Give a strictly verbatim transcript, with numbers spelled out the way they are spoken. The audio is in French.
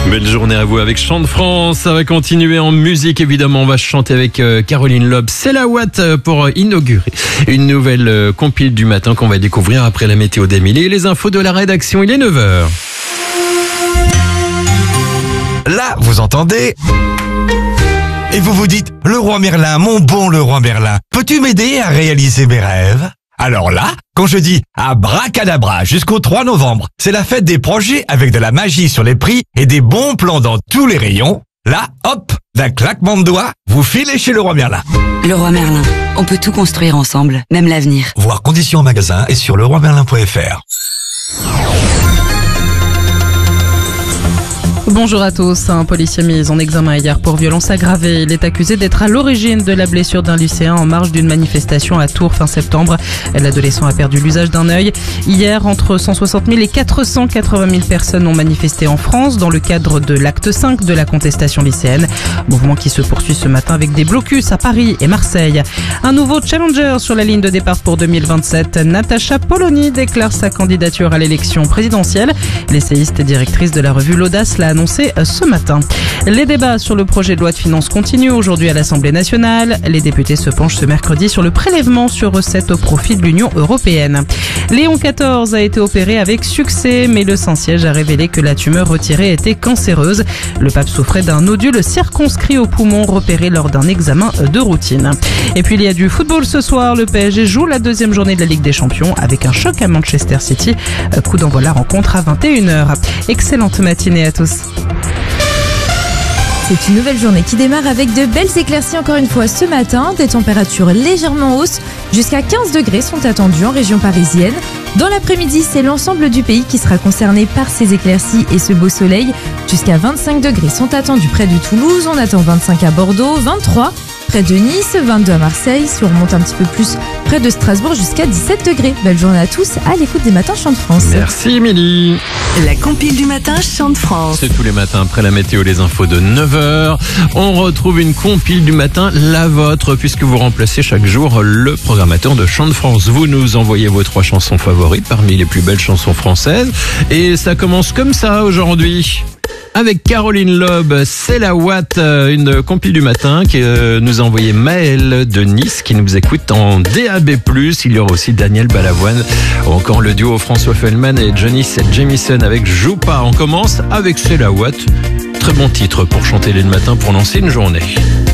Belle journée à vous avec Chant de France. Ça va continuer en musique, évidemment. On va chanter avec euh, Caroline Loeb. C'est la Watt pour inaugurer une nouvelle euh, compile du matin qu'on va découvrir après la météo d'Émilie et les infos de la rédaction. Il est neuf heures. Là, vous entendez ? Et vous vous dites, le roi Merlin, mon bon le roi Merlin, peux-tu m'aider à réaliser mes rêves ? Alors là, quand je dis abracadabra jusqu'au trois novembre, c'est la fête des projets avec de la magie sur les prix et des bons plans dans tous les rayons. Là, hop, d'un claquement de doigts, vous filez chez le roi Merlin. Le roi Merlin, on peut tout construire ensemble, même l'avenir. Voir conditions en magasin et sur le roi merlin point f r. Bonjour à tous. Un policier mis en examen hier pour violence aggravée. Il est accusé d'être à l'origine de la blessure d'un lycéen en marge d'une manifestation à Tours fin septembre. L'adolescent a perdu l'usage d'un œil. Hier, entre cent soixante mille et quatre cent quatre-vingt mille personnes ont manifesté en France dans le cadre de l'acte cinq de la contestation lycéenne. Mouvement qui se poursuit ce matin avec des blocus à Paris et Marseille. Un nouveau challenger sur la ligne de départ pour deux mille vingt-sept. Natacha Polony déclare sa candidature à l'élection présidentielle. L'essayiste et directrice de la revue L'Audace l'a annoncé ce matin. Les débats sur le projet de loi de finances continuent aujourd'hui à l'Assemblée nationale. Les députés se penchent ce mercredi sur le prélèvement sur recettes au profit de l'Union européenne. Léon quatorze a été opéré avec succès, mais le Saint-Siège a révélé que la tumeur retirée était cancéreuse. Le pape souffrait d'un nodule circonscrit au poumon repéré lors d'un examen de routine. Et puis il y a du football ce soir. Le P S G joue la deuxième journée de la Ligue des Champions avec un choc à Manchester City. Coup d'envoi de la rencontre à vingt et une heures. Excellente matinée à tous. C'est une nouvelle journée qui démarre avec de belles éclaircies encore une fois ce matin. Des températures légèrement en hausse. Jusqu'à quinze degrés sont attendus en région parisienne. Dans l'après-midi, c'est l'ensemble du pays qui sera concerné par ces éclaircies et ce beau soleil. Jusqu'à vingt-cinq degrés sont attendus près de Toulouse. On attend vingt-cinq à Bordeaux, vingt-trois près de Nice, vingt-deux à Marseille. Si on remonte un petit peu plus près de Strasbourg, jusqu'à dix-sept degrés. Belle journée à tous à l'écoute des matins Chant de France. Merci Émilie. La compile du matin Chant de France. C'est tous les matins après la météo, les infos de neuf heures. On retrouve une compile du matin, la vôtre, puisque vous remplacez chaque jour le programmateur de Chant de France. Vous nous envoyez vos trois chansons favorites parmi les plus belles chansons françaises. Et ça commence comme ça aujourd'hui. Avec Caroline Loeb, c'est la Watt, une compile du matin que nous a envoyé Maël de Nice qui nous écoute en D A B plus. Il y aura aussi Daniel Balavoine ou encore le duo François Fellman et Johnny Jamison avec Joue pas. On commence avec C'est la Watt. Très bon titre pour chanter les matins pour lancer une journée.